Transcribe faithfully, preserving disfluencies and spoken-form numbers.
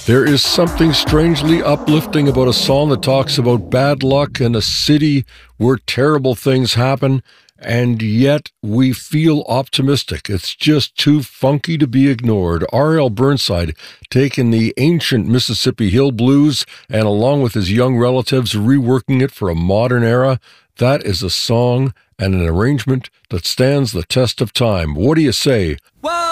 There is something strangely uplifting about a song that talks about bad luck in a city where terrible things happen, and yet we feel optimistic. It's just too funky to be ignored. R L Burnside taking the ancient Mississippi Hill blues and along with his young relatives reworking it for a modern era. That is a song and an arrangement that stands the test of time. What do you say? Whoa!